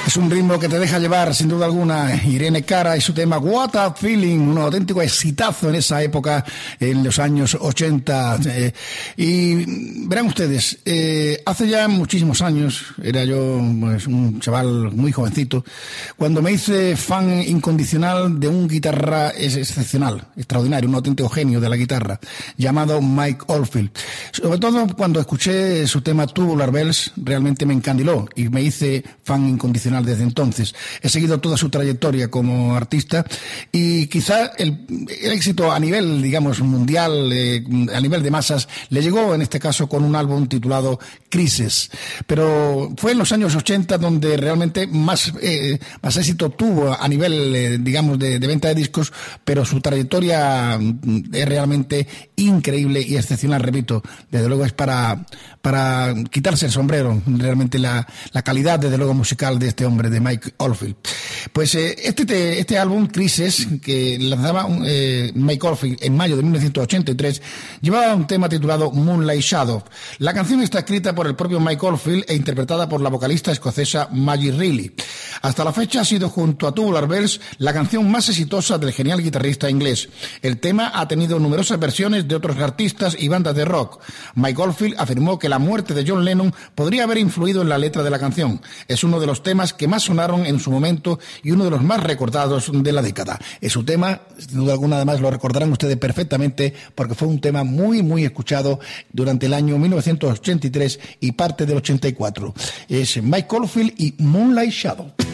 Es un ritmo que te deja llevar, sin duda alguna, Irene Cara y su tema What a Feeling, un auténtico exitazo en esa época, en los años 80. Y verán ustedes, hace ya muchísimos años, era yo pues, un chaval muy jovencito, cuando me hice fan incondicional de un guitarra excepcional, extraordinario, un auténtico genio de la guitarra, llamado Mike Oldfield. Sobre todo cuando escuché su tema Tubular Bells, realmente me encandiló y me hice fan incondicional desde entonces. He seguido toda su trayectoria como artista y quizá el éxito a nivel, digamos, mundial, a nivel de masas, le llegó en este caso con un álbum titulado Crisis. Pero fue en los años 80 donde realmente más éxito tuvo a nivel, digamos, de venta de discos, pero su trayectoria es realmente increíble y excepcional, repito. Desde luego es para quitarse el sombrero, realmente la calidad, desde luego, musical de este hombre, de Mike Oldfield. Pues este álbum, Crisis, que lanzaba Mike Oldfield en mayo de 1983, llevaba un tema titulado Moonlight Shadow. La canción está escrita por el propio Mike Oldfield e interpretada por la vocalista escocesa Maggie Reilly. Hasta la fecha ha sido, junto a Tubular Bells, la canción más exitosa del genial guitarrista inglés. El tema ha tenido numerosas versiones de otros artistas y bandas de rock. Mike Oldfield afirmó que la muerte de John Lennon podría haber influido en la letra de la canción. Es uno de los temas que más sonaron en su momento y uno de los más recordados de la década. Es su tema, sin duda alguna, además lo recordarán ustedes perfectamente, porque fue un tema muy, muy escuchado durante el año 1983 y parte del 84. Es Mike Oldfield y Moonlight Shadow.